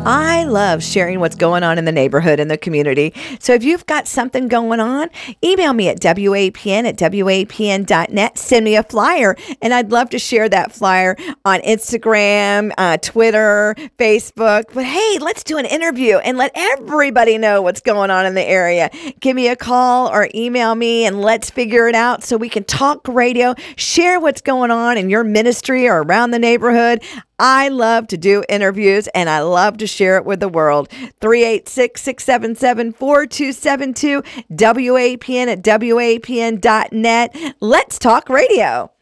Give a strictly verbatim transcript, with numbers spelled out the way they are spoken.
I love sharing what's going on in the neighborhood and the community. So if you've got something going on, email me at W A P N at W A P N dot net. Send me a flyer, and I'd love to share that flyer on Instagram, uh, Twitter, Facebook. But hey, let's do an interview and let everybody know what's going on in the area. Give me a call or email me, and let's figure it out so we can talk radio, share what's going on in your ministry or around the neighborhood. I love to do interviews, and I love to share it with the world. three eight six, six seven seven, four two seven two, W A P N at W A P N dot net. Let's talk radio.